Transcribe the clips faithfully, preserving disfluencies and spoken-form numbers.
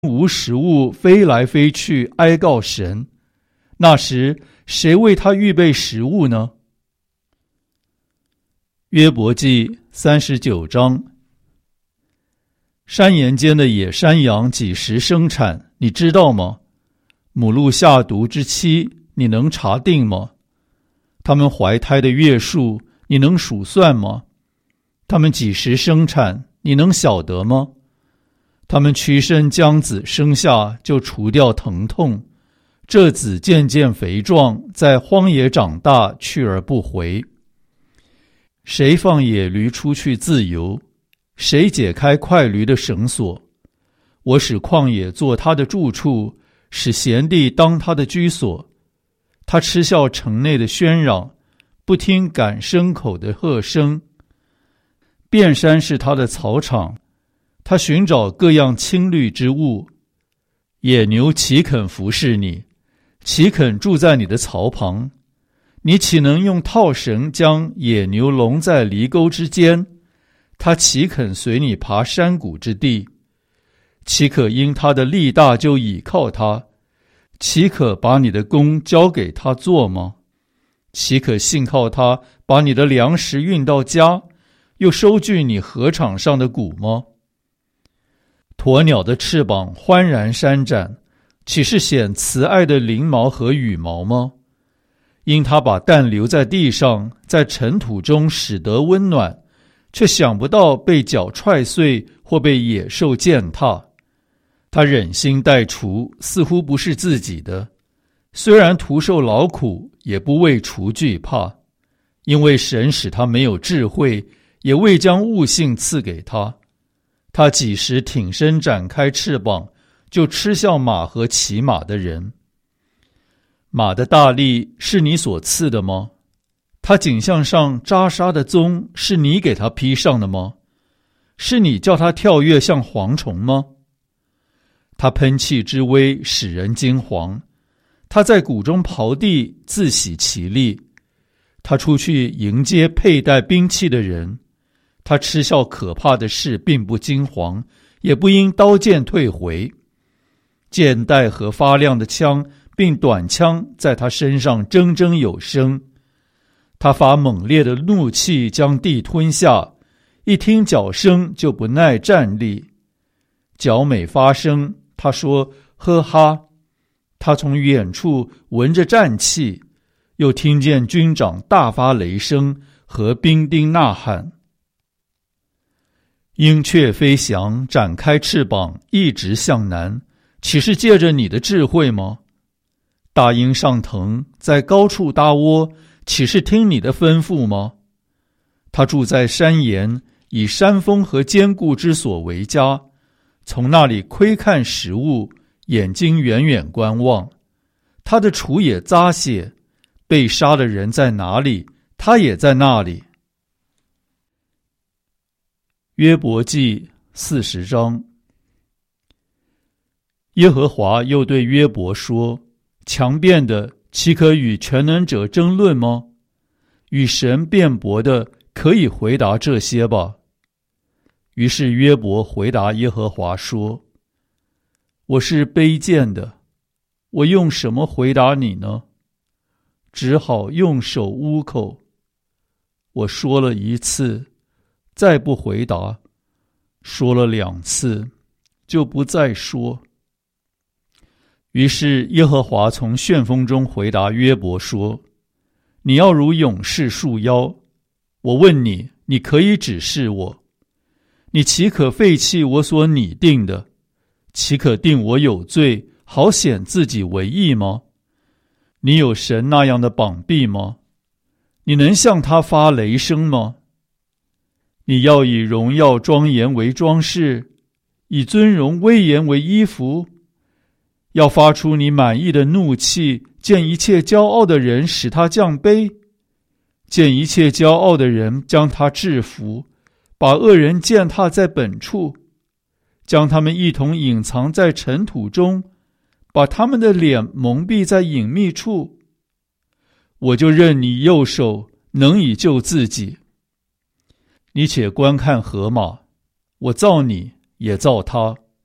无食物飞来飞去哀告神，那时谁为他预备食物呢？约伯记三十九章。山岩间的野山羊几时生产，你知道吗？母鹿下犊之期，你能查定吗？它们怀胎的月数，你能数算吗？它们几时生产，你能晓得吗？它们屈身将子生下，就除掉疼痛。这子渐渐肥壮，在荒野长大，去而不回。谁放野驴出去自由？谁解开快驴的绳索？我使旷野做他的住处，使闲地当他的居所。他嗤笑城内的喧嚷，不听赶牲口的喝声。遍山是他的草场，他寻找各样青绿之物。野牛岂肯服侍你？岂肯住在你的槽旁？你岂能用套绳将野牛笼在犁沟之间？他岂肯随你爬山谷之地？岂可因他的力大就倚靠他？岂可把你的工交给他做吗？岂可信靠他把你的粮食运到家，又收据你禾场上的谷吗？鸵鸟的翅膀欢然扇展，岂是显慈爱的翎毛和羽毛吗？因他把蛋留在地上，在尘土中使得温暖，却想不到被脚踹碎或被野兽践踏。他忍心待锄，似乎不是自己的，虽然徒受劳苦，也不为锄惧怕，因为神使他没有智慧，也未将悟性赐给他。他几时挺身展开翅膀，就嗤笑马和骑马的人。马的大力是你所赐的吗？他颈项上扎沙的鬃是你给他披上的吗？是你叫他跳跃像蝗虫吗？他喷气之威使人惊惶，他在谷中刨地，自喜其力。他出去迎接佩戴兵器的人，他嗤笑可怕的事，并不惊惶，也不因刀剑退回。箭袋和发亮的枪并短枪在他身上铮铮有声。他发猛烈的怒气将地吞下，一听脚声就不耐站立。脚每发声，他说呵哈。他从远处闻着战气，又听见军长大发雷声和兵丁呐喊。鹰雀飞翔，展开翅膀，一直向南，岂是借着你的智慧吗？大鹰上腾，在高处搭窝，岂是听你的吩咐吗？他住在山岩，以山峰和坚固之所为家，从那里窥看食物，眼睛远远观望。他的锄也扎血，被杀的人在哪里，他也在那里。约伯记四十章。耶和华又对约伯说：强辩的岂可与全能者争论吗？与神辩驳的可以回答这些吧。于是约伯回答耶和华说：我是卑贱的，我用什么回答你呢？只好用手捂口。我说了一次，再不回答；说了两次，就不再说。于是耶和华从旋风中回答约伯说：你要如勇士束腰，我问你，你可以指示我。你岂可废弃我所拟定的？岂可定我有罪，好显自己为义吗？你有神那样的膀臂吗？你能向他发雷声吗？你要以荣耀庄严为装饰，以尊荣威严为衣服，要发出你满意的怒气，见一切骄傲的人使他降卑，见一切骄傲的人将他制服，把恶人践踏在本处，将他们一同隐藏在尘土中，把他们的脸蒙蔽在隐秘处。我就任你右手能以救自己。你且观看河马，我造你，也造他，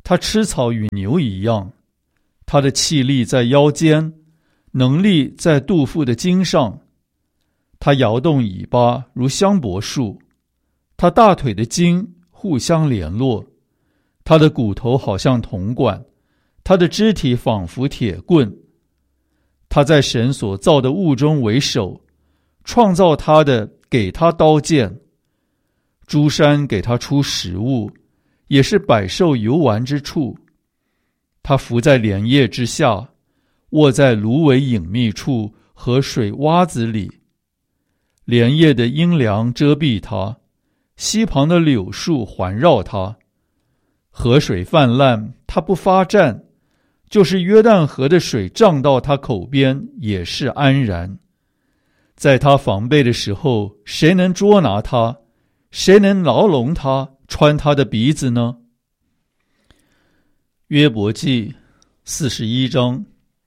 他吃草与牛一样，他的气力在腰间，能力在肚腹的筋上。他摇动尾巴如香柏树，他大腿的筋互相联络，他的骨头好像铜管，他的肢体仿佛铁棍。他在神所造的物中为首，创造他的给他刀剑。诸山给他出食物，也是百兽游玩之处。他伏在莲叶之下，卧在芦苇隐秘处和水洼子里。莲叶的阴凉遮蔽他，溪旁的柳树环绕他。河水泛滥，他不发战，就是约旦河的水涨到他口边，也是安然。在他防备的时候，谁能捉拿他？谁能牢笼他，穿他的鼻子呢？约伯记四十一章。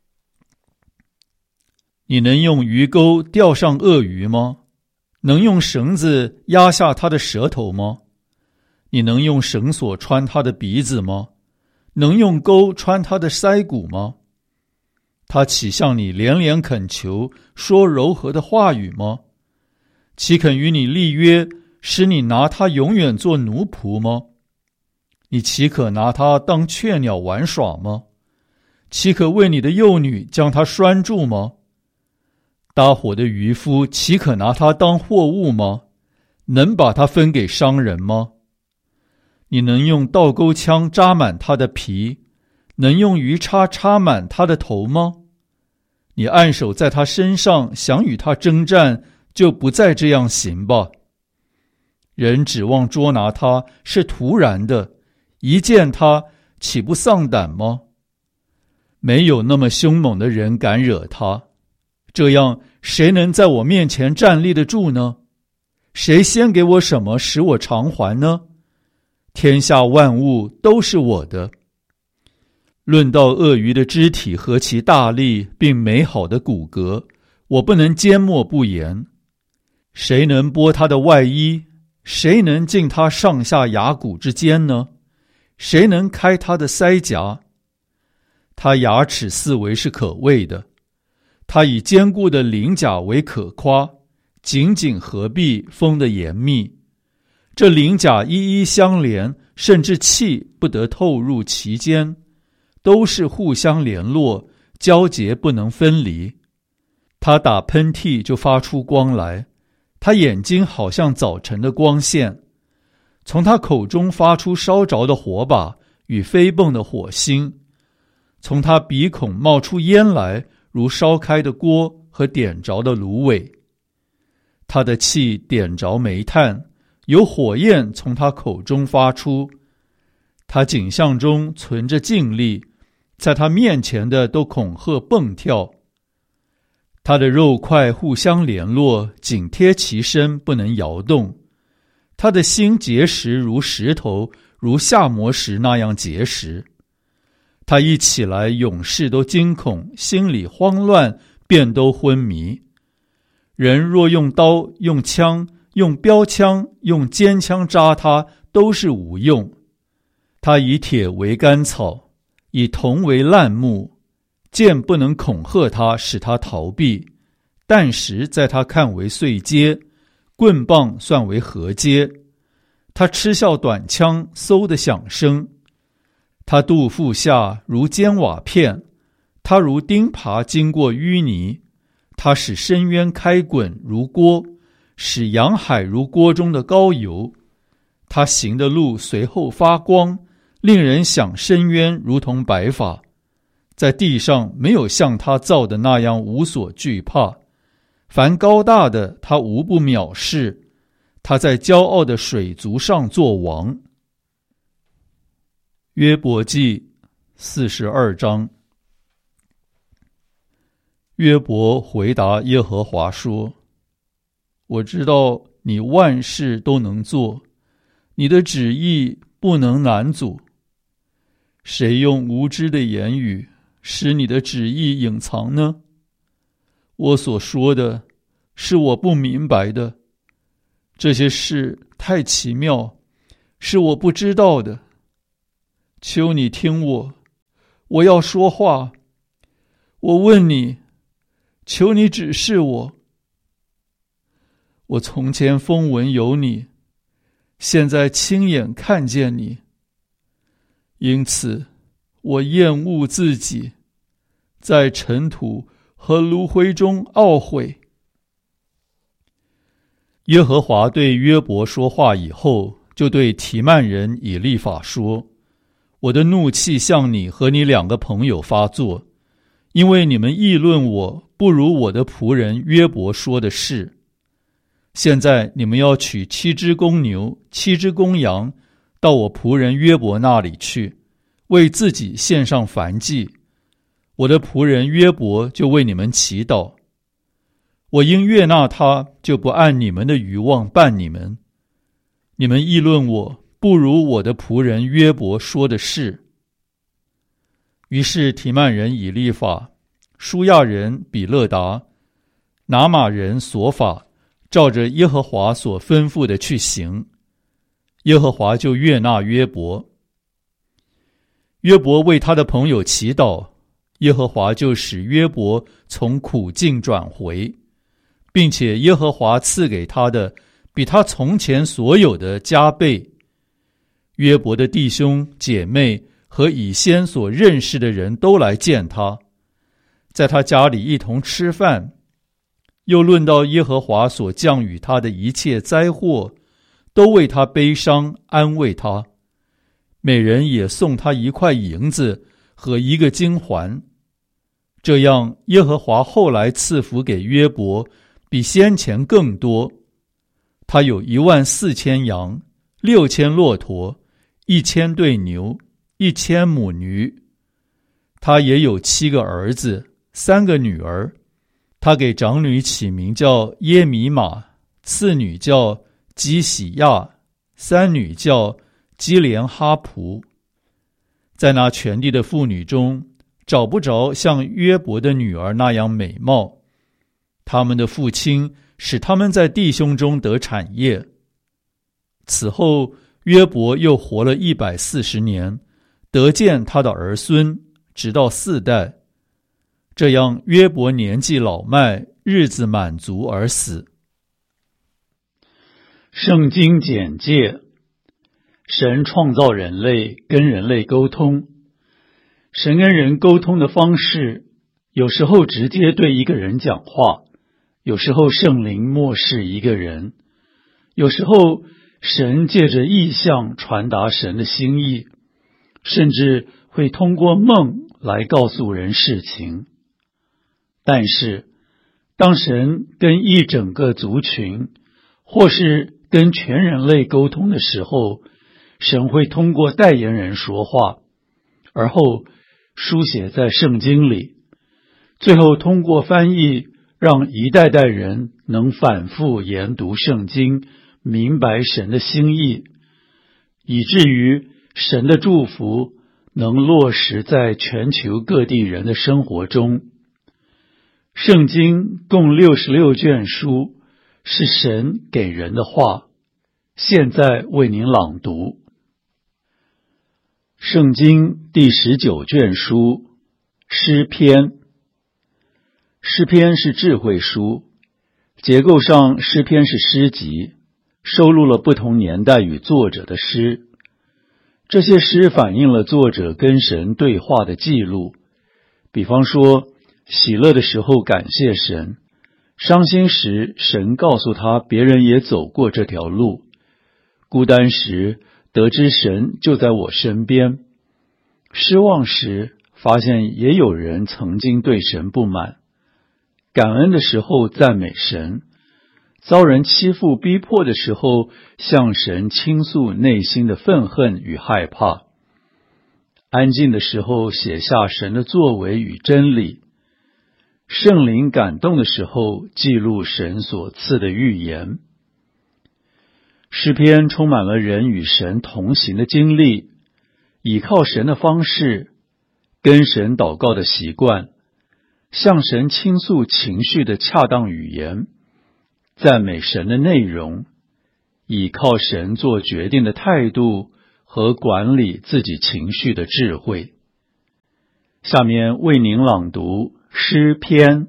你能用鱼钩钓上鳄鱼吗？能用绳子压下他的舌头吗？你能用绳索穿他的鼻子吗？能用钩穿他的腮骨吗？他岂向你连连恳求，说柔和的话语吗？岂肯与你立约，使你拿他永远做奴仆吗？你岂可拿他当雀鸟玩耍吗？岂可为你的幼女将他拴住吗？搭伙的渔夫岂可拿他当货物吗？能把他分给商人吗？你能用倒钩枪扎满他的皮，能用鱼叉插满他的头吗？你按手在他身上，想与他征战，就不再这样行吧。人指望捉拿他是突然的，一见他岂不丧胆吗？没有那么凶猛的人敢惹他，这样谁能在我面前站立得住呢？谁先给我什么使我偿还呢？天下万物都是我的。论到鳄鱼的肢体和其大力并美好的骨骼，我不能缄默不言。谁能剥他的外衣？谁能进他上下牙骨之间呢？谁能开他的腮颊？他牙齿四围是可畏的，他以坚固的鳞甲为可夸，紧紧合璧，封得严密。这鳞甲一一相连，甚至气不得透入其间，都是互相联络，交结不能分离。他打喷嚏就发出光来，他眼睛好像早晨的光线，从他口中发出烧着的火把与飞蹦的火星，从他鼻孔冒出烟来，如烧开的锅和点着的芦苇。他的气点着煤炭，有火焰从他口中发出。他颈项中存着劲力，在他面前的都恐吓蹦跳。他的肉块互相联络，紧贴其身，不能摇动。他的心结实如石头，如下磨石那样结实。他一起来，勇士都惊恐，心里慌乱，便都昏迷。人若用刀、用枪、用标枪、用尖枪扎他，都是无用。他以铁为干草，以铜为烂木，剑不能恐吓他，使他逃避。弹石在他看为碎阶，棍棒算为合阶。他嗤笑短枪，嗖的响声。他肚腹下如尖瓦片，他如钉耙经过淤泥。他使深渊开滚如锅，使洋海如锅中的高油。他行的路随后发光，令人想深渊如同白发。在地上没有像他造的那样无所惧怕。凡高大的，他无不藐视。他在骄傲的水族上作王。约伯记四十二章。约伯回答耶和华说：我知道你万事都能做，你的旨意不能难阻。谁用无知的言语使你的旨意隐藏呢？我所说的是我不明白的，这些事太奇妙，是我不知道的。 求你听我，我要说话。我问你，求你指示我。我从前风闻有你，现在亲眼看见你，因此我厌恶自己，在尘土和炉灰中懊悔。耶和华对约伯说话以后，就对提曼人以利法说：我的怒气向你和你两个朋友发作，因为你们议论我不如我的仆人约伯说的是。现在你们要取七只公牛，七只公羊，到我仆人约伯那里去，为自己献上燔祭。我的仆人约伯就为你们祈祷。我因悦纳他，就不按你们的愚妄办你们。你们议论我不如我的仆人约伯说的是。于是提曼人以利法、舒亚人比勒达、拿玛人索法，照着耶和华所吩咐的去行，耶和华就悦纳约伯。约伯为他的朋友祈祷，耶和华就使约伯从苦境转回，并且耶和华赐给他的比他从前所有的加倍。约伯的弟兄姐妹和以先所认识的人都来见他，在他家里一同吃饭，又论到耶和华所降与他的一切灾祸，都为他悲伤，安慰他。每人也送他一块银子和一个金环。这样耶和华后来赐福给约伯，比先前更多。他有一万四千羊，六千骆驼，一千对牛，一千母驴。他也有七个儿子，三个女儿。他给长女起名叫耶米玛，次女叫基喜亚，三女叫基连哈普。在那全地的妇女中，找不着像约伯的女儿那样美貌。他们的父亲使他们在弟兄中得产业。此后约伯又活了一百四十年，得见他的儿孙，直到四代。这样约伯年纪老迈，日子满足而死。圣经简介：神创造人类，跟人类沟通。神跟人沟通的方式，有时候直接对一个人讲话，有时候圣灵默示一个人，有时候神借着异象传达神的心意，甚至会通过梦来告诉人事情。但是当神跟一整个族群或是跟全人类沟通的时候，神会通过代言人说话，而后书写在圣经里，最后通过翻译让一代代人能反复研读圣经，明白神的心意，以至于神的祝福能落实在全球各地人的生活中。圣经共六十六卷书，是神给人的话，现在为您朗读。圣经第十九卷书，诗篇。诗篇是智慧书，结构上诗篇是诗集，收录了不同年代与作者的诗。这些诗反映了作者跟神对话的记录，比方说喜乐的时候感谢神，伤心时神告诉他别人也走过这条路，孤单时得知神就在我身边，失望时发现也有人曾经对神不满，感恩的时候赞美神，遭人欺负逼迫的时候向神倾诉内心的愤恨与害怕，安静的时候写下神的作为与真理，圣灵感动的时候记录神所赐的预言。诗篇充满了人与神同行的经历，倚靠神的方式，跟神祷告的习惯，向神倾诉情绪的恰当语言，赞美神的内容，倚靠神做决定的态度和管理自己情绪的智慧。下面为您朗读诗篇。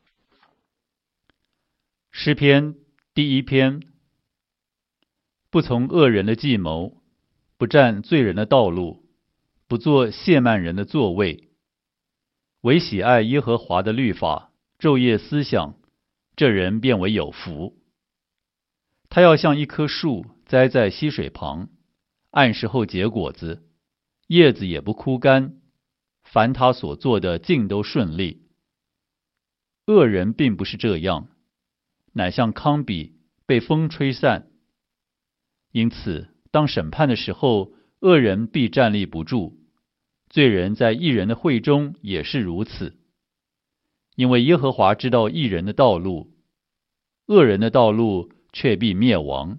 诗篇第一篇：不从恶人的计谋，不占罪人的道路，不做亵慢人的座位，唯喜爱耶和华的律法，昼夜思想，这人便为有福。他要像一棵树栽在溪水旁，按时候结果子，叶子也不枯干，凡他所做的尽都顺利。恶人并不是这样，乃像糠秕被风吹散。因此当审判的时候，恶人必站立不住，罪人在义人的会中也是如此。因为耶和华知道义人的道路，恶人的道路却必灭亡。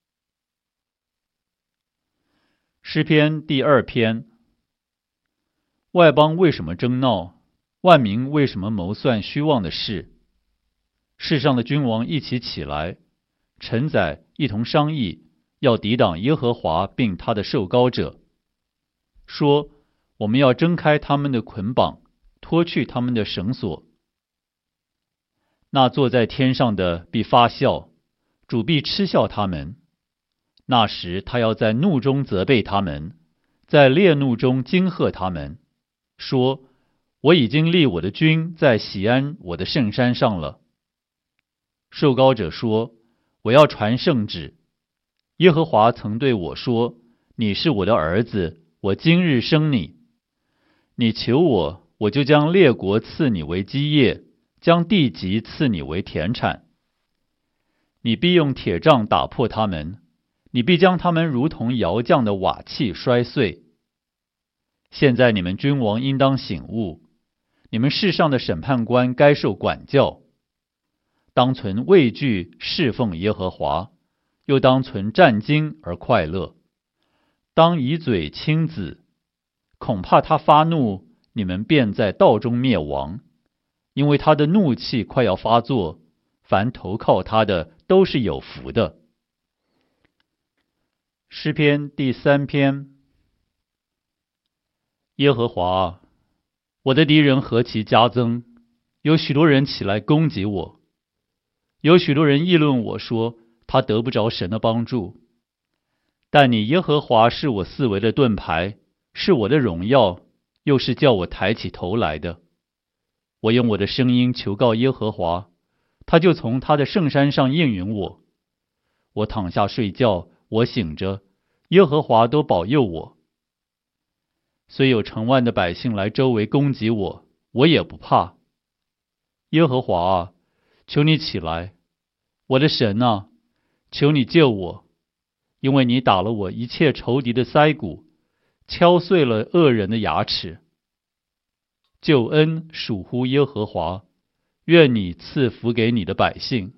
诗篇第二篇：外邦为什么争闹？万民为什么谋算虚妄的事？世上的君王一起起来，臣宰一同商议，要抵挡耶和华并他的受膏者，说：我们要挣开他们的捆绑，脱去他们的绳索。那坐在天上的必发笑，主必嗤笑他们。那时他要在怒中责备他们，在烈怒中惊吓他们，说：我已经立我的君在锡安我的圣山上了。受膏者说：我要传圣旨。耶和华曾对我说：你是我的儿子，我今日生你。你求我，我就将列国赐你为基业，将地极赐你为田产。你必用铁杖打破他们，你必将他们如同窑匠的瓦器摔碎。现在你们君王应当醒悟，你们世上的审判官该受管教。当存畏惧侍奉耶和华，又当存战兢而快乐。当以嘴亲子，恐怕他发怒，你们便在道中灭亡。因为他的怒气快要发作，凡投靠他的都是有福的。诗篇第三篇：耶和华，我的敌人何其加增，有许多人起来攻击我。有许多人议论我说，他得不着神的帮助。但你耶和华是我四围的盾牌，是我的荣耀，又是叫我抬起头来的。我用我的声音求告耶和华，他就从他的圣山上应允我。我躺下睡觉，我醒着，耶和华都保佑我。虽有成万的百姓来周围攻击我，我也不怕。耶和华啊，求你起来，我的神啊，求你救我，因为你打了我一切仇敌的腮骨，敲碎了恶人的牙齿。救恩属乎耶和华，愿你赐福给你的百姓。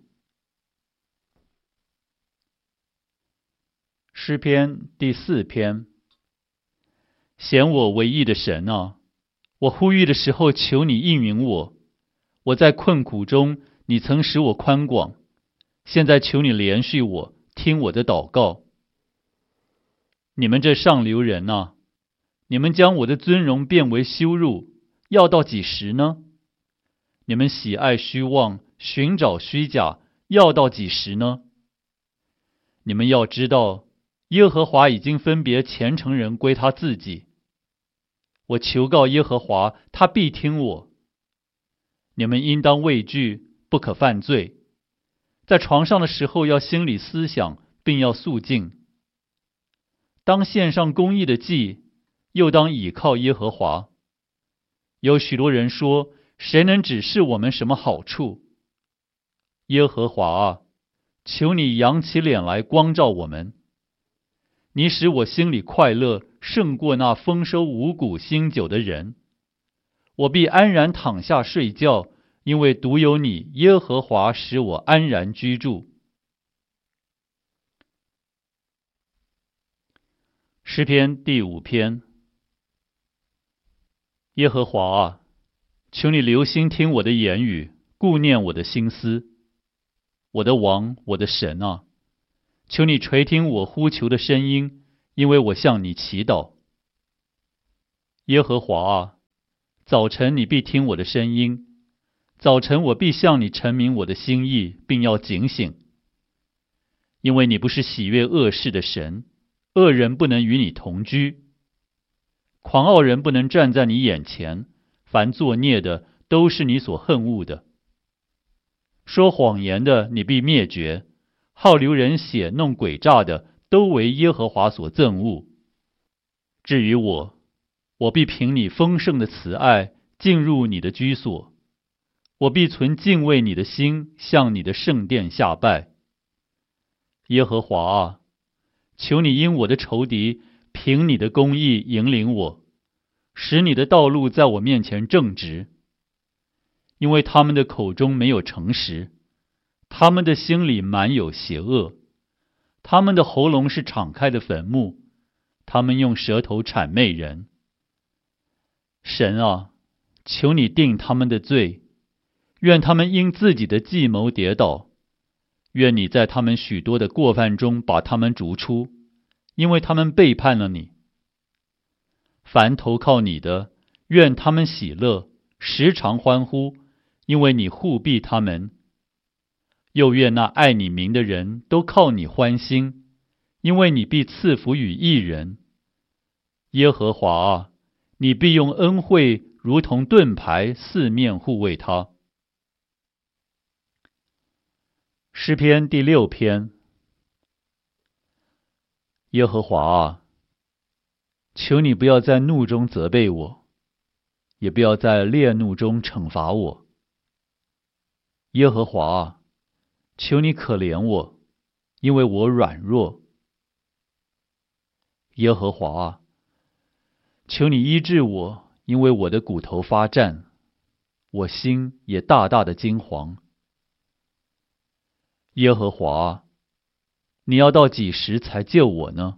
诗篇第四篇：显我为义的神啊，我呼吁的时候，求你应允我。我在困苦中，你曾使我宽广，现在求你怜恤我，听我的祷告。你们这上流人啊，你们将我的尊荣变为羞辱，要到几时呢？你们喜爱虚妄，寻找虚假，要到几时呢？你们要知道，耶和华已经分别虔诚人归他自己。我求告耶和华，他必听我。你们应当畏惧，不可犯罪。在床上的时候要心里思想，并要肃静。当献上公义的祭，又当倚靠耶和华。有许多人说，谁能指示我们什么好处？耶和华啊，求你扬起脸来光照我们。你使我心里快乐，胜过那丰收五谷新酒的人。我必安然躺下睡觉，因为独有你，耶和华使我安然居住。诗篇第五篇：耶和华啊，求你留心听我的言语，顾念我的心思。我的王，我的神啊，求你垂听我呼求的声音， 因为我向你祈祷。耶和华啊，早晨你必听我的声音，早晨我必向你陈明我的心意，并要警醒。因为你不是喜悦恶事的神，恶人不能与你同居，狂傲人不能站在你眼前，凡作孽的都是你所恨恶的。说谎言的你必灭绝，好流人血弄诡诈的都为耶和华所憎恶。至于我，我必凭你丰盛的慈爱进入你的居所，我必存敬畏你的心，向你的圣殿下拜。耶和华啊，求你因我的仇敌凭你的公义引领我，使你的道路在我面前正直。因为他们的口中没有诚实，他们的心里满有邪恶，他们的喉咙是敞开的坟墓，他们用舌头谄媚人。神啊，求你定他们的罪，愿他们因自己的计谋跌倒，愿你在他们许多的过犯中把他们逐出，因为他们背叛了你。凡投靠你的，愿他们喜乐，时常欢呼，因为你护庇他们。又愿那爱你名的人都靠你欢心，因为你必赐福与义人。耶和华啊，你必用恩惠如同盾牌四面护卫他。诗篇第六篇。耶和华啊，求你不要在怒中责备我，也不要在烈怒中惩罚我。耶和华啊，求你可怜我，因为我软弱。耶和华啊，求你医治我，因为我的骨头发战，我心也大大的惊惶。耶和华啊，你要到几时才救我呢？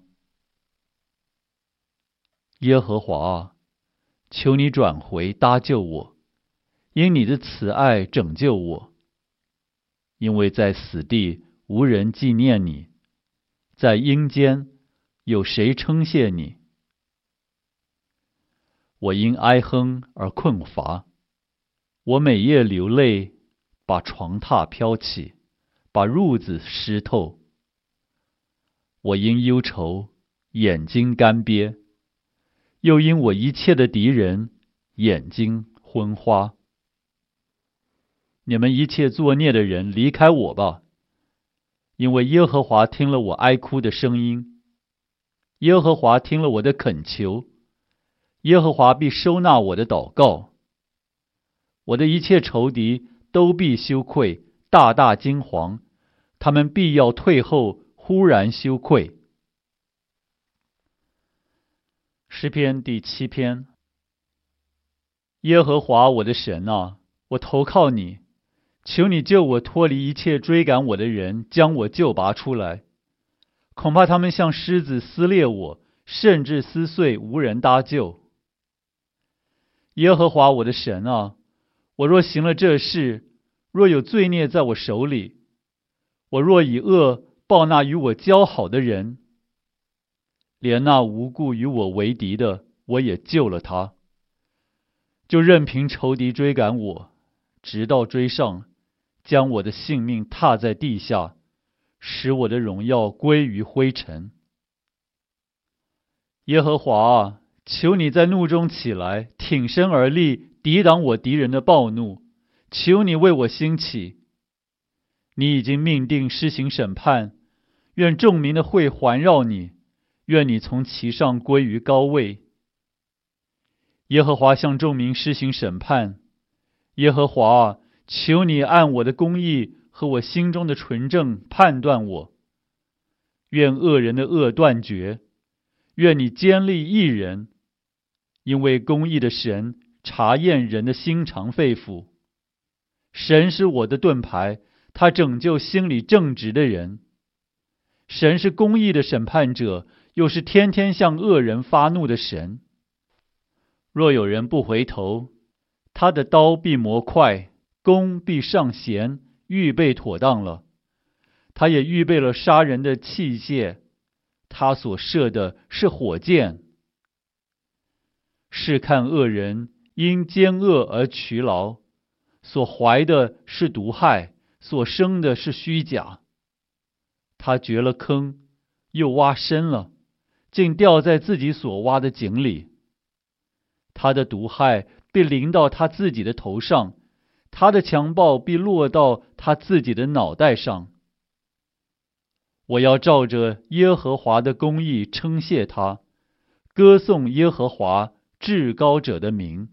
耶和华啊，求你转回搭救我，因你的慈爱拯救我。因为在死地无人纪念你，在阴间有谁称谢你？我因哀哼而困乏，我每夜流泪，把床榻飘起，把褥子湿透。我因忧愁，眼睛干瘪，又因我一切的敌人，眼睛昏花。你们一切作孽的人，离开我吧！因为耶和华听了我哀哭的声音，耶和华听了我的恳求，耶和华必收纳我的祷告。我的一切仇敌都必羞愧，大大惊惶，他们必要退后，忽然羞愧。诗篇第七篇。耶和华我的神啊，我投靠你，求你救我脱离一切追赶我的人，将我救拔出来。恐怕他们像狮子撕裂我，甚至撕碎，无人搭救。耶和华我的神啊，我若行了这事，若有罪孽在我手里，我若以恶报那与我交好的人，连那无故与我为敌的，我也救了他，就任凭仇敌追赶我，直到追上，将我的性命踏在地下，使我的荣耀归于灰尘。耶和华啊，求你在怒中起来，挺身而立，抵挡我敌人的暴怒。求你为我兴起。你已经命定施行审判，愿众民的会环绕你，愿你从其上归于高位。耶和华向众民施行审判。耶和华啊，求你按我的公义和我心中的纯正判断我。愿恶人的恶断绝，愿你坚立义人，因为公义的神查验人的心肠肺腑。神是我的盾牌，他拯救心里正直的人。神是公义的审判者，又是天天向恶人发怒的神。若有人不回头，他的刀必磨快，弓必上弦，预备妥当了。他也预备了杀人的器械， 他所射的是火箭。试看恶人因奸恶而劬劳，所怀的是毒害，所生的是虚假。他掘了坑，又挖深了，竟掉在自己所挖的井里。他的毒害必临到他自己的头上，他的强暴必落到他自己的脑袋上。我要照着耶和华的公义称谢他，歌颂耶和华至高者的名。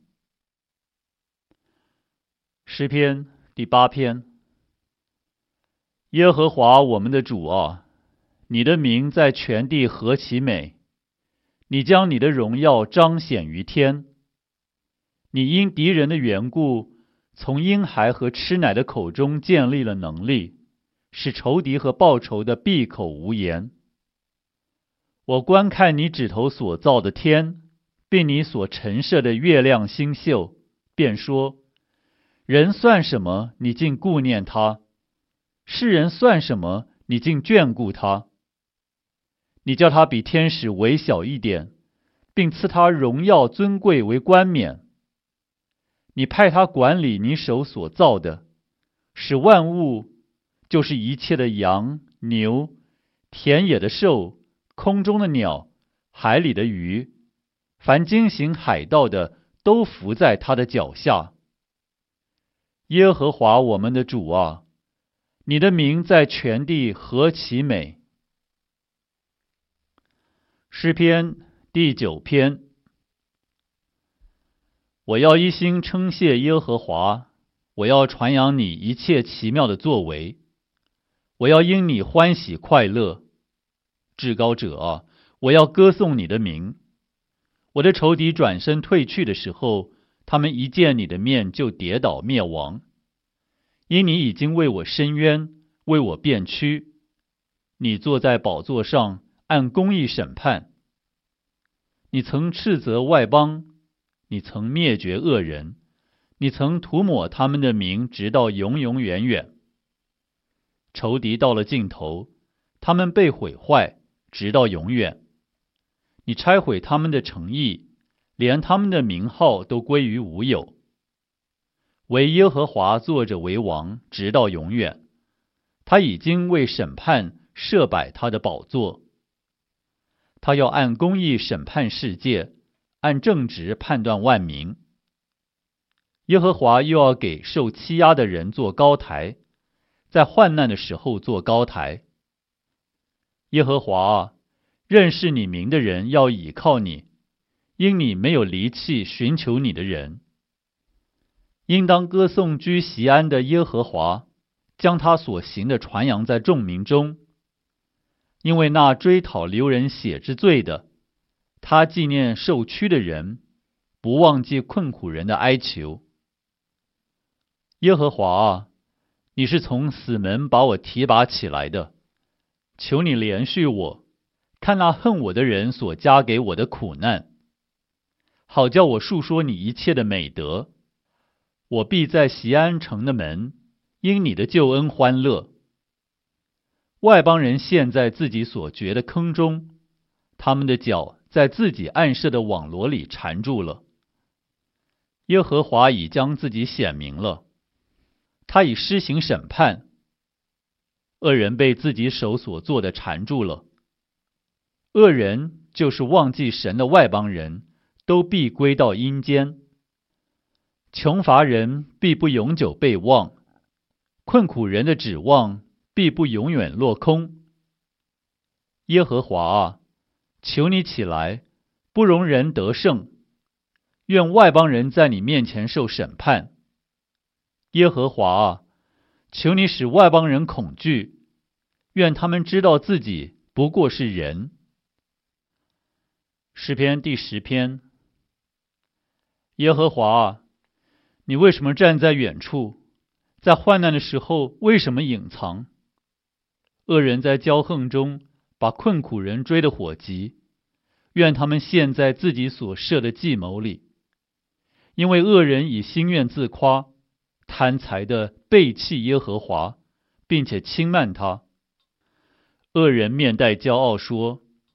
诗篇第八篇。耶和华我们的主啊，你的名在全地何其美！你将你的荣耀彰显于天。你因敌人的缘故，从婴孩和吃奶的口中建立了能力，使仇敌和报仇的闭口无言。我观看你指头所造的天，并你所陈设的月亮星宿，便说：人算什么，你竟顾念他；世人算什么，你竟眷顾他。你叫他比天使微小一点，并赐他荣耀尊贵为冠冕。你派他管理你手所造的，使万物，就是一切的羊、牛、田野的兽、空中的鸟、海里的鱼，凡经行海道的，都伏在他的脚下。耶和华我们的主啊，你的名在全地何其美！诗篇第九篇。我要一心称谢耶和华，我要传扬你一切奇妙的作为，我要因你欢喜快乐。至高者啊，我要歌颂你的名。我的仇敌转身退去的时候，他们一见你的面就跌倒灭亡。因你已经为我伸冤，为我辩屈。你坐在宝座上，按公义审判。你曾斥责外邦，你曾灭绝恶人，你曾涂抹他们的名，直到永永远远。仇敌到了尽头，他们被毁坏，直到永远。你拆毁他们的诚意，连他们的名号都归于无有。唯耶和华坐着为王，直到永远。他已经为审判设摆他的宝座。他要按公义审判世界，按正直判断万民。耶和华又要给受欺压的人做高台，在患难的时候做高台。耶和华啊，认识你名的人要倚靠你，因你没有离弃寻求你的人。应当歌颂居锡安的耶和华，将他所行的传扬在众民中。因为那追讨流人血之罪的，他纪念受屈的人，不忘记困苦人的哀求。耶和华啊，你是从死门把我提拔起来的，求你怜恤我，看那恨我的人所加给我的苦难，好叫我述说你一切的美德。我必在锡安城的门，因你的救恩欢乐。外邦人陷在自己所掘的坑中，他们的脚在自己暗设的网罗里缠住了。耶和华已将自己显明了，他已施行审判。恶人被自己手所做的缠住了。恶人就是忘记神的外邦人，都必归到阴间。穷乏人必不永久被忘，困苦人的指望必不永远落空。耶和华啊，求你起来，不容人得胜。愿外邦人在你面前受审判。耶和华啊，求你使外邦人恐惧，愿他们知道自己不过是人。诗篇第十篇。耶和华啊，你为什么站在远处？在患难的时候为什么隐藏？恶人在骄横中把困苦人追得火急，愿他们陷在自己所设的计谋里。因为恶人以心愿自夸，贪财的背弃耶和华，并且轻慢他。恶人面带骄傲说：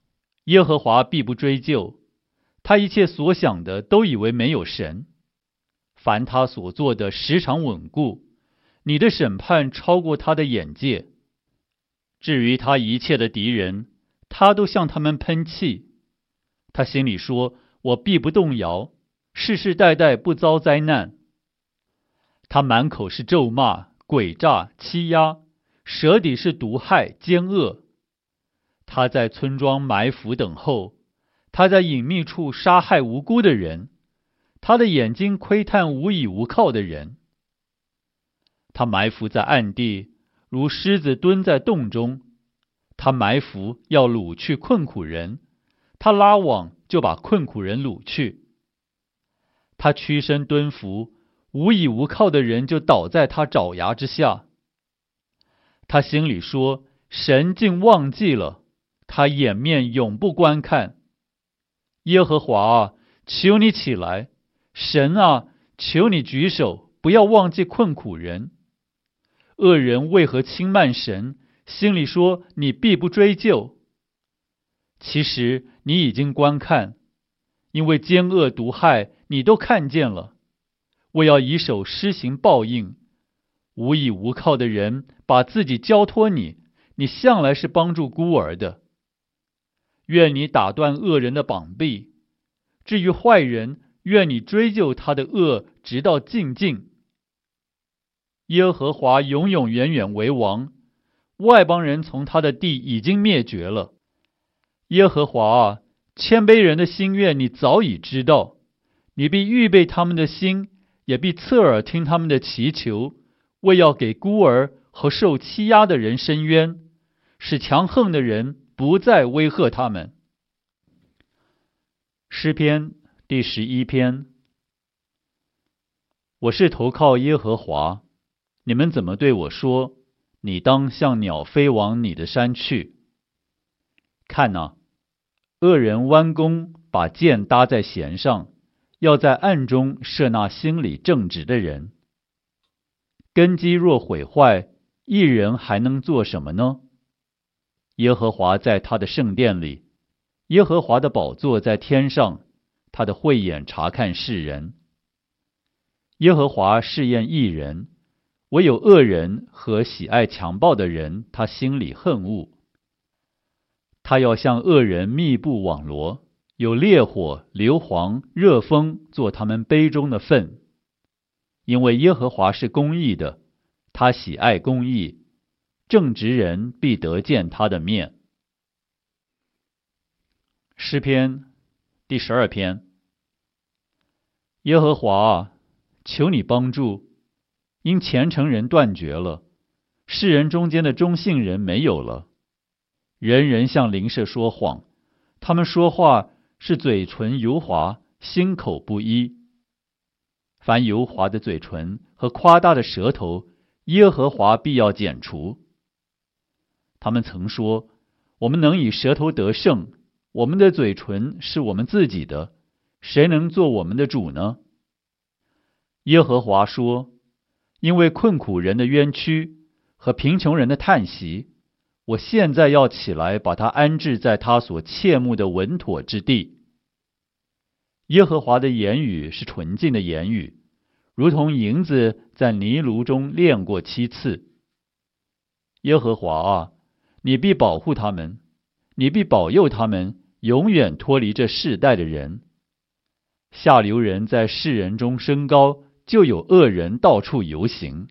耶和华必不追究，他一切所想的都以为没有神。凡他所做的时常稳固，你的审判超过他的眼界。至于他一切的敌人，他都向他们喷气。他心里说，我必不动摇，世世代代不遭灾难。他满口是咒骂、诡诈、欺压，舌底是毒害、奸恶。他在村庄埋伏等候，他在隐秘处杀害无辜的人，他的眼睛窥探无依无靠的人。他埋伏在暗地，如狮子蹲在洞中。他埋伏要掳去困苦人，他拉网就把困苦人掳去。他屈身蹲伏，无依无靠的人就倒在他爪牙之下。他心里说，神竟忘记了，他掩面永不观看。耶和华啊，求你起来，神啊，求你举手，不要忘记困苦人。恶人为何轻慢神，心里说你必不追究？其实你已经观看，因为奸恶毒害你都看见了。我要以手施行报应，无依无靠的人把自己交托你，你向来是帮助孤儿的。愿你打断恶人的膀臂，至于坏人，愿你追究他的恶，直到尽尽。耶和华永永远远为王，外邦人从他的地已经灭绝了。耶和华啊，谦卑人的心愿你早已知道，你必预备他们的心，也必侧耳听他们的祈求，为要给孤儿和受欺压的人伸冤，使强横的人不再威吓他们。诗篇第十一篇。我是投靠耶和华，你们怎么对我说，你当像鸟飞往你的山去？看哪，恶人弯弓，把箭搭在弦上，要在暗中射那心里正直的人。根基若毁坏，一人还能做什么呢？耶和华在他的圣殿里，耶和华的宝座在天上，他的慧眼察看世人。耶和华试验义人，唯有恶人和喜爱强暴的人，他心里恨恶。他要向恶人密布网罗，有烈火、硫磺、热风做他们杯中的粪。因为耶和华是公义的，他喜爱公义，正直人必得见他的面。诗篇第十二篇。耶和华啊，求你帮助，因虔诚人断绝了，世人中间的忠信人没有了。人人向邻舍说谎，他们说话是嘴唇油滑，心口不一。凡油滑的嘴唇和夸大的舌头，耶和华必要剪除。他们曾说，我们能以舌头得胜，我们的嘴唇是我们自己的，谁能做我们的主呢？耶和华说，因为困苦人的冤屈和贫穷人的叹息，我现在要起来把他安置在他所切慕的稳妥之地。耶和华的言语是纯净的言语，如同银子在泥炉中炼过七次。耶和华啊，你必保护他们，你必保佑他们，永远脱离这世代的人。下流人在世人中升高，就有恶人到处游行。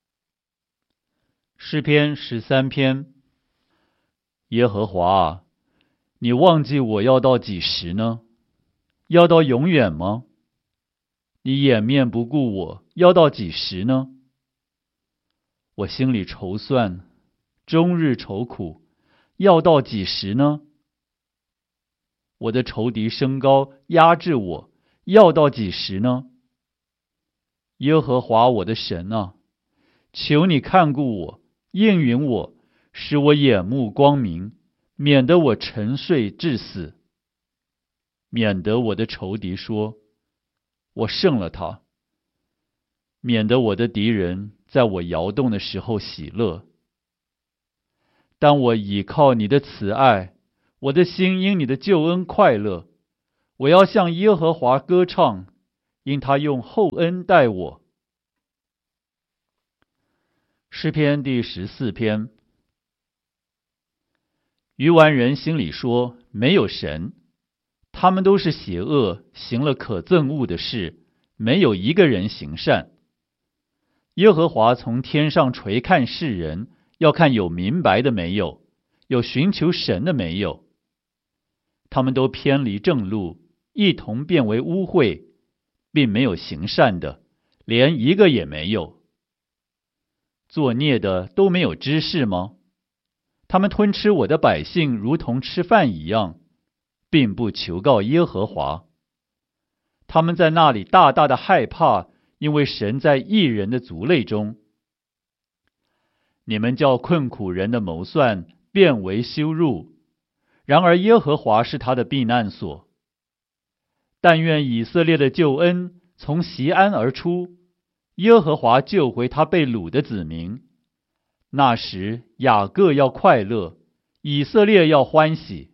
诗篇十三篇。耶和华啊，你忘记我要到几时呢？要到永远吗？你掩面不顾我，要到几时呢？我心里筹算，终日愁苦，要到几时呢？我的仇敌升高，压制我，要到几时呢？耶和华我的神啊，求你看顾我，应允我，使我眼目光明，免得我沉睡致死，免得我的仇敌说，我胜了他，免得我的敌人在我摇动的时候喜乐。但我倚靠你的慈爱， 我的心因你的救恩快乐，我要向耶和华歌唱，因他用厚恩待我。诗篇第十四篇。愚顽人心里说，没有神，他们都是邪恶，行了可憎恶的事，没有一个人行善。耶和华从天上垂看世人，要看有明白的没有，有寻求神的没有。他们都偏离正路，一同变为污秽，并没有行善的，连一个也没有。作孽的都没有知识吗？他们吞吃我的百姓，如同吃饭一样，并不求告耶和华。他们在那里大大的害怕，因为神在义人的族类中。你们叫困苦人的谋算变为羞辱，然而耶和华是他的避难所。但愿以色列的救恩从锡安而出，耶和华救回他被掳的子民。那时雅各要快乐，以色列要欢喜。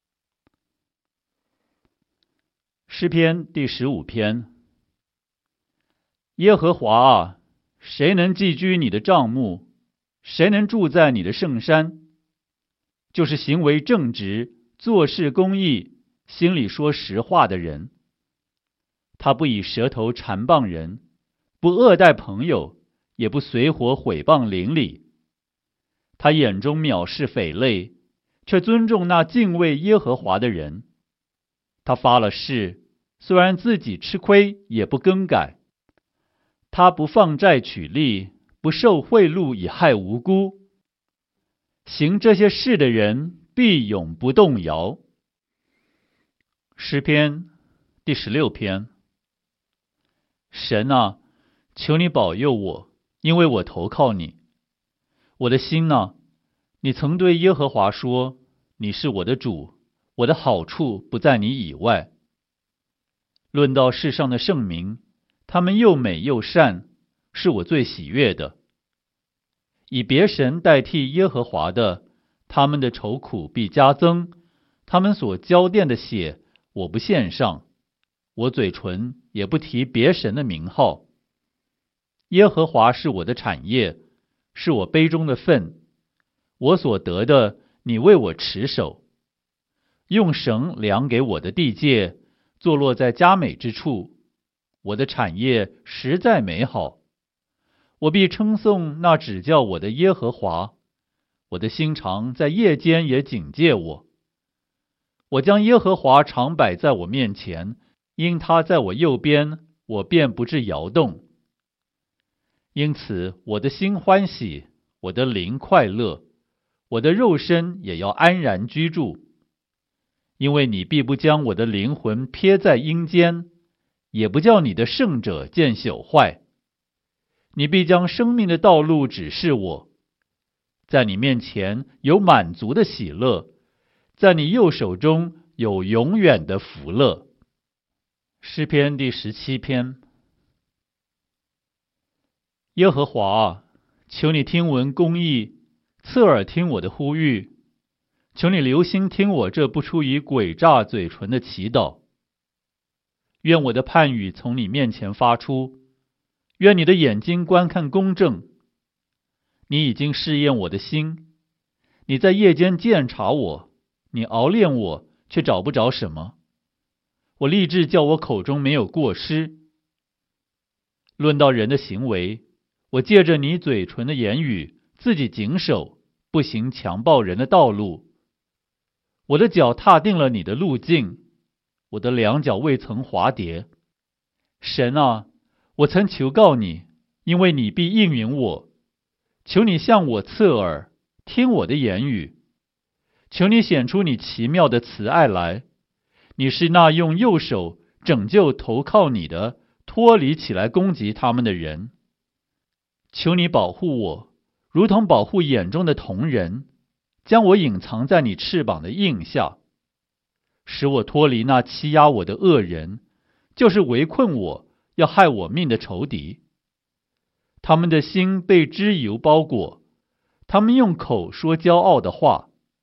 诗篇第十五篇。耶和华啊，谁能寄居你的帐幕？谁能住在你的圣山？就是行为正直，做事公义，心里说实话的人。他不以舌头缠谤人，不恶待朋友，也不随伙毁谤邻里。他眼中藐视匪类，却尊重那敬畏耶和华的人。他发了誓，虽然自己吃亏，也不更改。他不放债取利，不受贿赂以害无辜。行这些事的人，必永不动摇。诗篇第十六篇。神啊，求你保佑我，因为我投靠你。我的心哪，你曾对耶和华说，你是我的主，我的好处不在你以外。论到世上的圣民，他们又美又善，是我最喜悦的。以别神代替耶和华的，他们的愁苦必加增，他们所浇奠的血，我不献上，我嘴唇也不提别神的名号。耶和华是我的产业，是我杯中的分，我所得的，你为我持守。用绳量给我的地界，坐落在佳美之处。我的产业实在美好，我必称颂那指教我的耶和华。我的心肠在夜间也警戒我。我将耶和华常摆在我面前，因他在我右边，我便不致摇动。因此我的心欢喜，我的灵快乐，我的肉身也要安然居住。因为你必不将我的灵魂撇在阴间，也不叫你的圣者见朽坏。你必将生命的道路指示我，在你面前有满足的喜乐，在你右手中有永远的福乐。诗篇第十七篇。耶和华啊，求你听闻公义，侧耳听我的呼吁，求你留心听我这不出于诡诈嘴唇的祈祷。愿我的判语从你面前发出，愿你的眼睛观看公正。你已经试验我的心，你在夜间鉴察我，你熬炼我，却找不着什么。我立志叫我口中没有过失。论到人的行为，我借着你嘴唇的言语，自己谨守，不行强暴人的道路。我的脚踏定了你的路径，我的两脚未曾滑跌。神啊，我曾求告你，因为你必应允我。求你向我侧耳，听我的言语。求你显出你奇妙的慈爱来。你是那用右手拯救投靠你的，脱离起来攻击他们的人。求你保护我，如同保护眼中的瞳人，将我隐藏在你翅膀的印下，使我脱离那欺压我的恶人，就是围困我，要害我命的仇敌。他们的心被脂油包裹，他们用口说骄傲的话，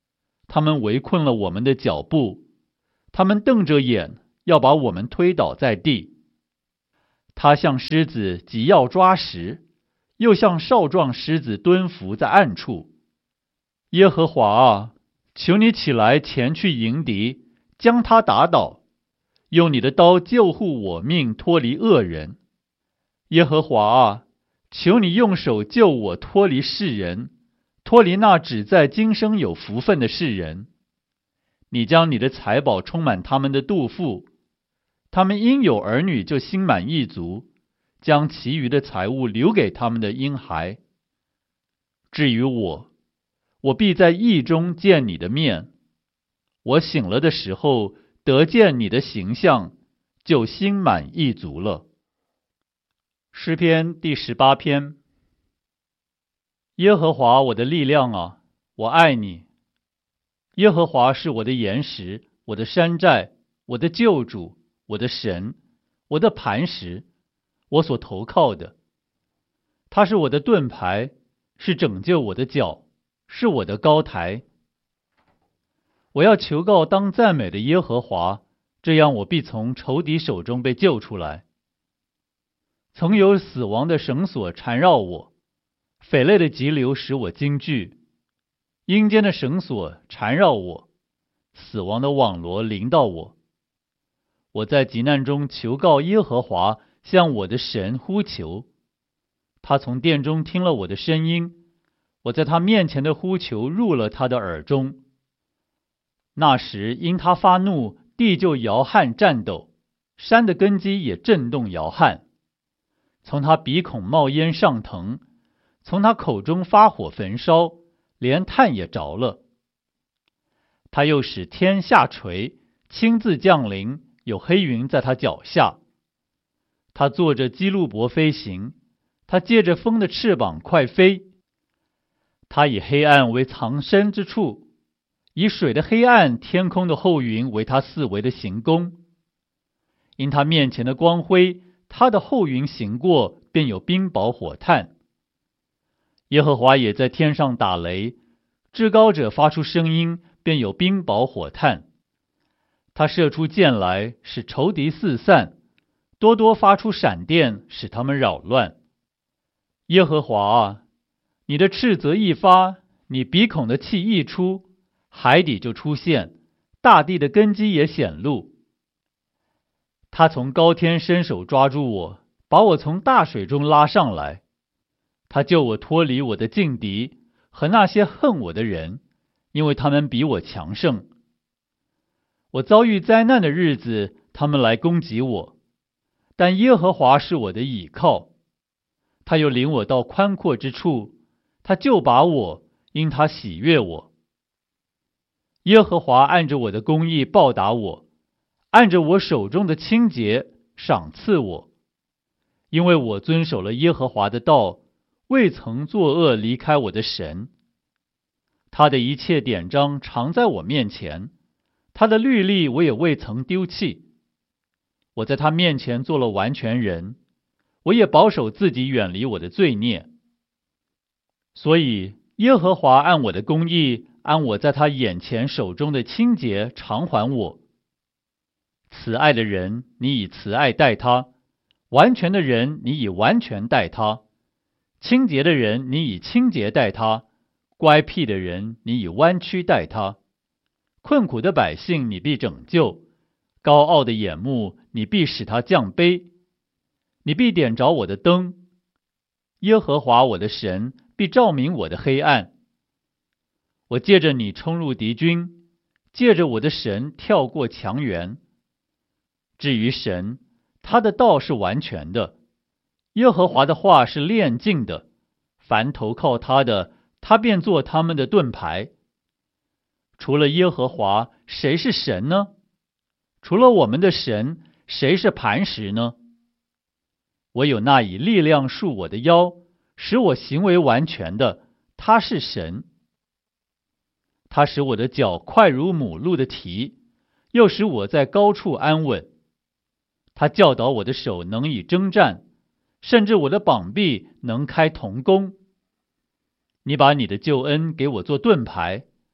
他们围困了我们的脚步，他们瞪着眼要把我们推倒在地。他像狮子急要抓食，又像少壮狮子蹲伏在暗处。耶和华啊，求你起来前去迎敌，将他打倒，用你的刀救护我命，脱离恶人。耶和华啊，求你用手救我脱离世人，脱离那只在今生有福分的世人。你将你的财宝充满他们的肚腹，他们因有儿女就心满意足，将其余的财物留给他们的婴孩。至于我，我必在意中见你的面，我醒了的时候得见你的形象，就心满意足了。诗篇第十八篇。耶和华我的力量啊，我爱你。耶和华是我的岩石，我的山寨，我的救主，我的神，我的磐石，我所投靠的。他是我的盾牌，是拯救我的脚，是我的高台。我要求告当赞美的耶和华，这样我必从仇敌手中被救出来。曾有死亡的绳索缠绕我，匪类的急流使我惊惧，阴间的绳索缠绕我，死亡的网罗临到我。我在急难中求告耶和华，向我的神呼求。他从殿中听了我的声音，我在他面前的呼求入了他的耳中。那时因他发怒，地就摇撼颤抖，山的根基也震动摇撼。从他鼻孔冒烟上腾，从他口中发火焚烧，连炭也着了。他又使天下垂，亲自降临，有黑云在他脚下。他坐着基路伯飞行，他借着风的翅膀快飞。他以黑暗为藏身之处，以水的黑暗、天空的厚云为他四围的行宫。因他面前的光辉，他的后云行过，便有冰雹火炭。耶和华也在天上打雷，至高者发出声音，便有冰雹火炭。他射出箭来，使仇敌四散，多多发出闪电，使他们扰乱。耶和华啊，你的斥责一发，你鼻孔的气一出，海底就出现，大地的根基也显露。他从高天伸手抓住我，把我从大水中拉上来。他救我脱离我的劲敌和那些恨我的人，因为他们比我强盛。我遭遇灾难的日子，他们来攻击我，但耶和华是我的倚靠。他又领我到宽阔之处，他救拔我，因他喜悦我。耶和华按着我的公义报答我，按着我手中的清洁赏赐我。因为我遵守了耶和华的道，未曾作恶离开我的神。他的一切典章常在我面前，他的律例我也未曾丢弃。我在他面前做了完全人，我也保守自己远离我的罪孽。所以耶和华按我的公义，按我在他眼前手中的清洁偿还我。慈爱的人，你以慈爱待他；完全的人，你以完全待他；清洁的人，你以清洁待他；乖僻的人，你以弯曲待他；困苦的百姓，你必拯救；高傲的眼目，你必使他降卑。你必点着我的灯，耶和华我的神必照明我的黑暗。我借着你冲入敌军，借着我的神跳过墙垣。至于神，他的道是完全的，耶和华的话是炼净的，凡投靠他的，他便做他们的盾牌。除了耶和华，谁是神呢？除了我们的神，谁是磐石呢？我有那以力量束我的腰，使我行为完全的，他是神。他使我的脚快如母鹿的蹄，又使我在高处安稳。他教导我的手能以征战，甚至我的膀臂能开铜弓。你把你的救恩给我做盾牌，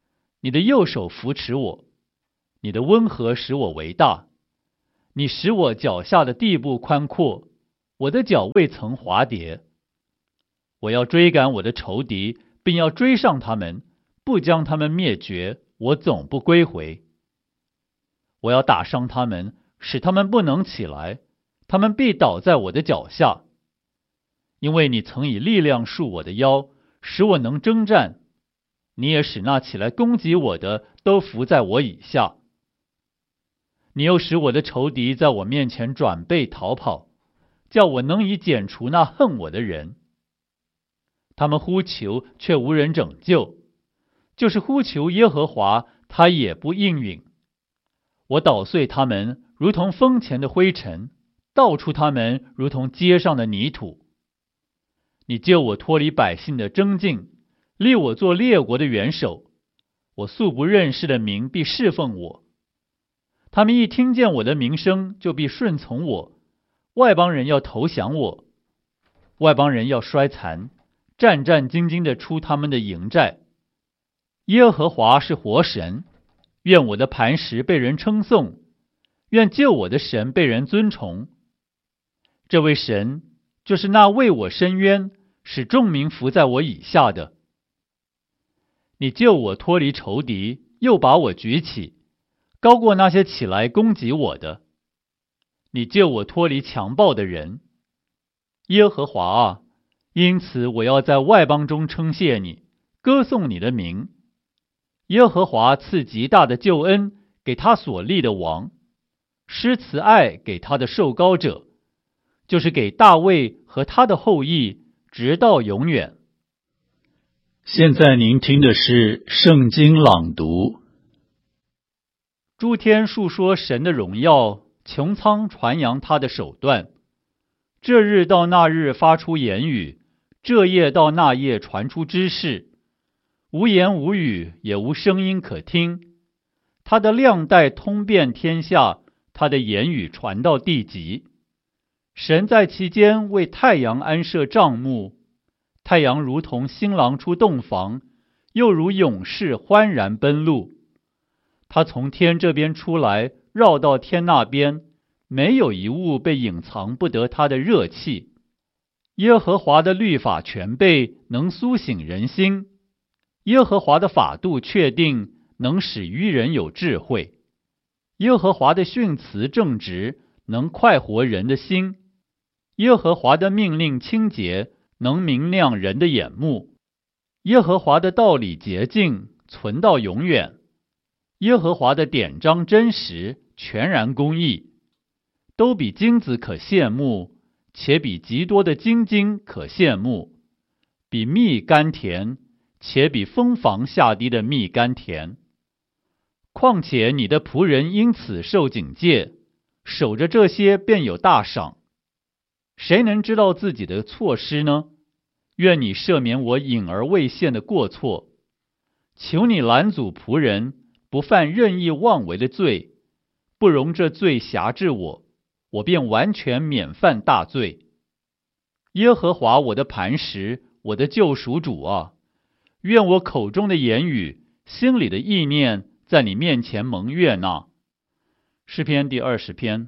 你的右手扶持我，你的温和使我为大，你使我脚下的地步宽阔，我的脚未曾滑跌。我要追赶我的仇敌，并要追上他们，不将他们灭绝，我总不归回。我要打伤他们，使他们不能起来，他们必倒在我的脚下。因为你曾以力量束我的腰，使我能征战，你也使那起来攻击我的都伏在我以下。你又使我的仇敌在我面前转背逃跑，叫我能以剪除那恨我的人。他们呼求，却无人拯救，就是呼求耶和华，他也不应允。我捣碎他们，如同风前的灰尘，倒出他们，如同街上的泥土。你救我脱离百姓的争竞，立我做列国的元首。我素不认识的民必侍奉我。他们一听见我的名声，就必顺从我。外邦人要投降我，外邦人要衰残，战战兢兢地出他们的营寨。耶和华是活神，愿我的磐石被人称颂，愿救我的神被人尊崇。这位神就是那为我伸冤，使众民伏在我以下的。你救我脱离仇敌，又把我举起，高过那些起来攻击我的。你救我脱离强暴的人。耶和华啊，因此我要在外邦中称谢你，歌颂你的名。耶和华赐极大的救恩给他所立的王，施慈爱给他的受膏者，就是给大卫和他的后裔，直到永远。 现在您听的是圣经朗读。 诸天述说神的荣耀，穹苍传扬他的手段。这日到那日发出言语，这夜到那夜传出知识。无言无语，也无声音可听。他的亮带通遍天下，他的言语传到地极。神在其间为太阳安设帐幕，太阳如同新郎出洞房，又如勇士欢然奔路。他从天这边出来，绕到天那边，没有一物被隐藏不得他的热气。耶和华的律法全备，能苏醒人心。耶和华的法度确定，能使愚人有智慧。耶和华的训词正直，能快活人的心。耶和华的命令清洁，能明亮人的眼目。耶和华的道理洁净，存到永远。耶和华的典章真实，全然公义，都比金子可羡慕，且比极多的金金可羡慕，比蜜甘甜，且比蜂房下滴的蜜甘甜。况且你的仆人因此受警戒，守着这些便有大赏。谁能知道自己的错失呢？愿你赦免我隐而未现的过错。求你拦阻仆人，不犯任意妄为的罪，不容这罪辖制我，我便完全免犯大罪。耶和华我的磐石，我的救赎主啊，愿我口中的言语，心里的意念，在你面前蒙悦纳。诗篇第二十篇。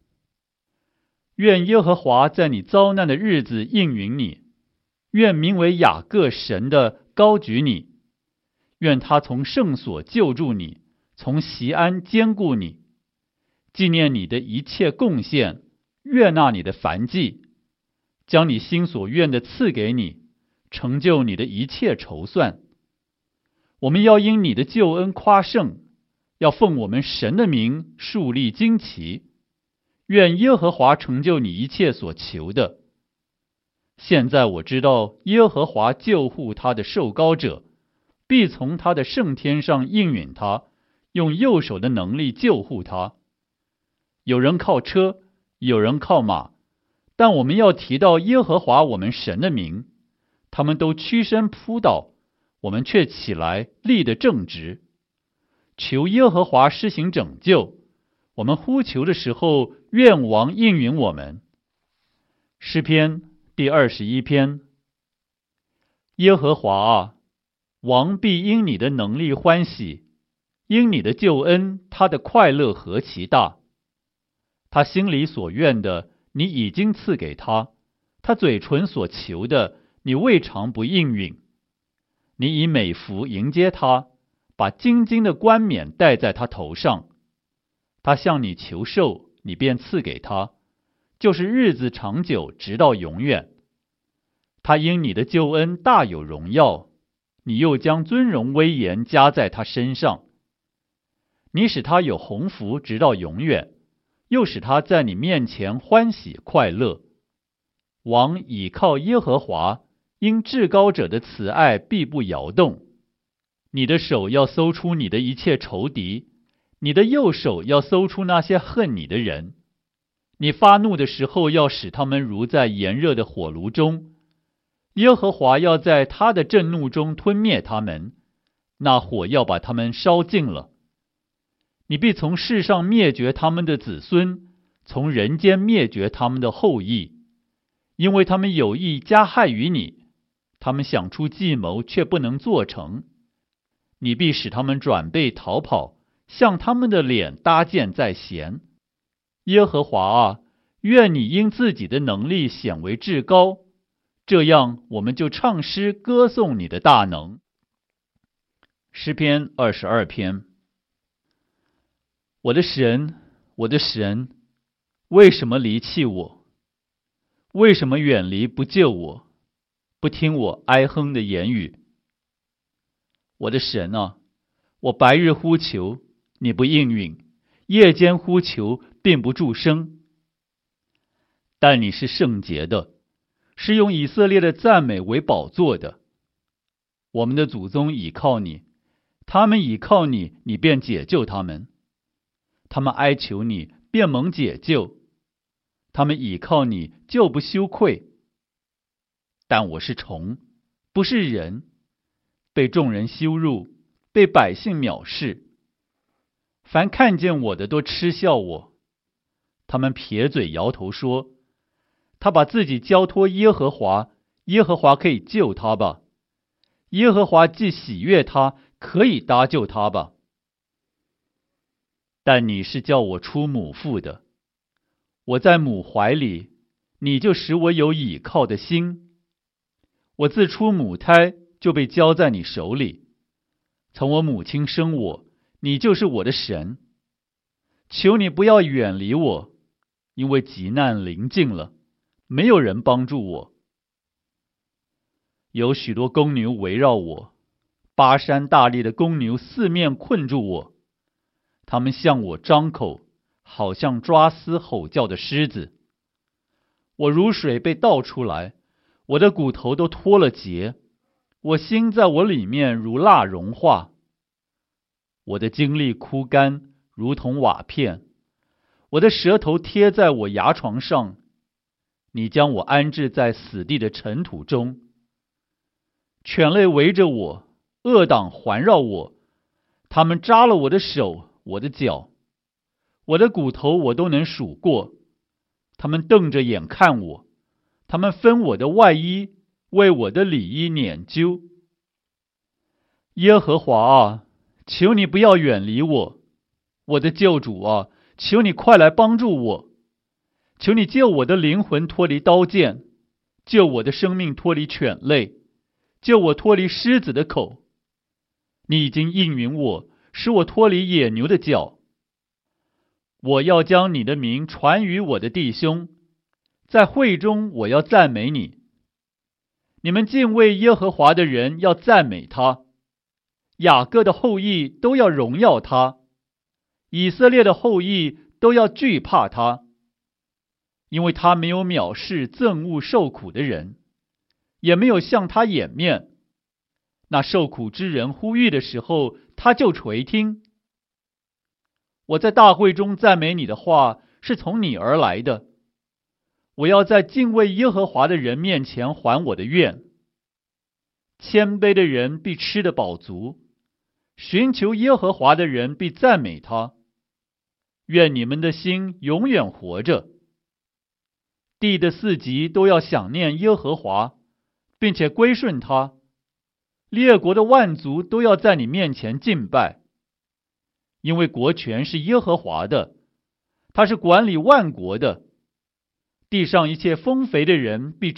愿耶和华在你遭难的日子应允你，愿名为雅各神的高举你，愿他从圣所救助你，从锡安坚固你，纪念你的一切贡献，悦纳你的燔祭，将你心所愿的赐给你，成就你的一切筹算。我们要因你的救恩夸胜，要奉我们神的名树立旌旗。愿耶和华成就你一切所求的。现在我知道耶和华救护他的受膏者，必从他的圣天上应允他，用右手的能力救护他。有人靠车，有人靠马，但我们要提到耶和华我们神的名。他们都屈身扑倒，我们却起来立得正直。求耶和华施行拯救，我们呼求的时候，愿王应允我们。诗篇第二十一篇。耶和华啊，王必因你的能力欢喜， 因你的救恩，他的快乐何其大！他心里所愿的，你已经赐给他；他嘴唇所求的，你未尝不应允。你以美福迎接他，把金金的冠冕戴在他头上。他向你求寿，你便赐给他，就是日子长久，直到永远。他因你的救恩大有荣耀，你又将尊荣威严加在他身上。你使他有鸿福，直到永远，又使他在你面前欢喜快乐。王倚靠耶和华，因至高者的慈爱必不摇动。你的手要搜出你的一切仇敌，你的右手要搜出那些恨你的人。你发怒的时候，要使他们如在炎热的火炉中。耶和华要在他的震怒中吞灭他们，那火要把他们烧尽了。你必从世上灭绝他们的子孙，从人间灭绝他们的后裔，因为他们有意加害于你，他们想出计谋却不能做成。你必使他们转背逃跑，向他们的脸搭箭在弦。耶和华啊，愿你因自己的能力显为至高，这样我们就唱诗歌颂你的大能。诗篇二十二篇。我的神，我的神，为什么离弃我？为什么远离不救我，不听我哀哼的言语？我的神啊，我白日呼求，你不应允；夜间呼求，并不助声。但你是圣洁的，是用以色列的赞美为宝座的。我们的祖宗倚靠你，他们倚靠你，你便解救他们。他们哀求你，便蒙解救；他们倚靠你，就不羞愧。但我是虫，不是人，被众人羞辱，被百姓藐视。凡看见我的都嗤笑我，他们撇嘴摇头说：他把自己交托耶和华，耶和华可以救他吧？耶和华既喜悦他，可以搭救他吧？但你是叫我出母腹的，我在母怀里，你就使我有倚靠的心。我自出母胎就被交在你手里，从我母亲生我，你就是我的神。求你不要远离我，因为急难临近了，没有人帮助我。有许多公牛围绕我，巴山大力的公牛四面困住我。他们向我张口，好像抓撕吼叫的狮子。我如水被倒出来，我的骨头都脱了节，我心在我里面如蜡融化。我的精力枯干，如同瓦片，我的舌头贴在我牙床上。你将我安置在死地的尘土中。犬类围着我，恶党环绕我，他们扎了我的手，我的脚，我的骨头我都能数过。他们瞪着眼看我，他们分我的外衣，为我的里衣捻揪。耶和华啊，求你不要远离我，我的救主啊，求你快来帮助我。求你救我的灵魂脱离刀剑，救我的生命脱离犬类，救我脱离狮子的口。你已经应允我，使我脱离野牛的脚。我要将你的名传于我的弟兄，在会中我要赞美你。你们敬畏耶和华的人要赞美他，雅各的后裔都要荣耀他，以色列的后裔都要惧怕他，因为他没有藐视憎恶受苦的人，也没有向他掩面。那受苦之人呼吁的时候，他就垂听。我在大会中赞美你的话是从你而来的，我要在敬畏耶和华的人面前还我的愿。谦卑的人必吃得饱足，寻求耶和华的人必赞美他。愿你们的心永远活着。地的四极都要想念耶和华，并且归顺他。列国的万族都要在你面前敬拜。 因为国权是耶和华的，他是管理万国的。地上一切丰肥的人必